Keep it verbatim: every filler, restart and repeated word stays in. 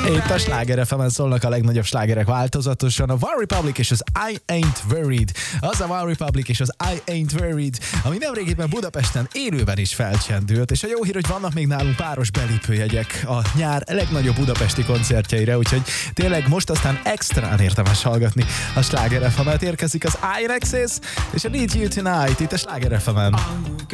Itt a Sláger ef emen szólnak a legnagyobb slágerek változatosan. A One Republic és az I Ain't Worried. Az a One Republic és az I Ain't Worried, ami nemrégiben Budapesten élőben is felcsendült, és a jó hír, hogy vannak még nálunk páros belépőjegyek a nyár legnagyobb budapesti koncertjeire, úgyhogy tényleg most aztán extrán érdemes hallgatni a Sláger ef emet. Érkezik az I N X S és a Need You Tonight itt a Sláger ef emen.